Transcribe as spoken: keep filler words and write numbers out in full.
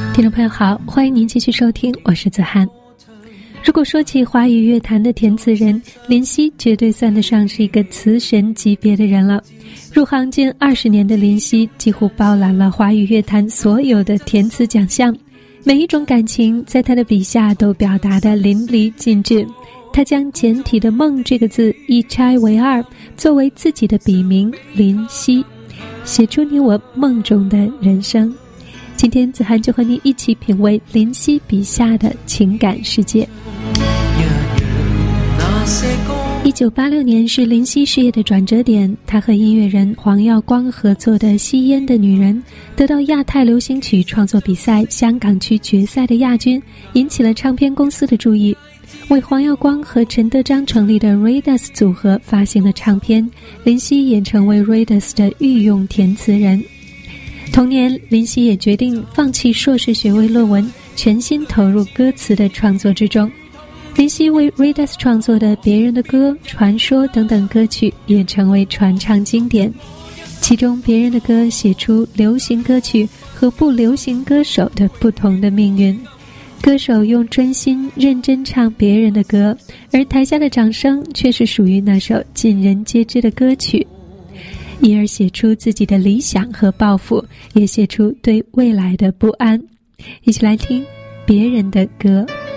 听众朋友好，欢迎您继续收听，我是子涵。如果说起华语乐坛的填词人，林夕绝对算得上是一个词神级别的人了。入行近二十年的林夕几乎包揽了华语乐坛所有的填词奖项，每一种感情在他的笔下都表达得淋漓尽致。他将简体的梦这个字一拆为二，作为自己的笔名林夕，写出你我梦中的人生。今天子涵就和你一起品味林夕笔下的情感世界。一九八六年是林夕事业的转折点，他和音乐人黄耀光合作的《吸烟的女人》得到亚太流行曲创作比赛香港区决赛的亚军，引起了唱片公司的注意，为黄耀光和陈德章成立的 Raidas 组合发行了唱片，林夕也成为 Raidas 的御用填词人。同年，林夕也决定放弃硕士学位论文，全心投入歌词的创作之中。林夕为 Raidas 创作的《别人的歌》、《传说》等等歌曲也成为传唱经典。其中，《别人的歌》写出流行歌曲和不流行歌手的不同的命运。歌手用专心认真唱别人的歌，而台下的掌声却是属于那首尽人皆知的歌曲。因而写出自己的理想和抱负，也写出对未来的不安。一起来听别人的歌。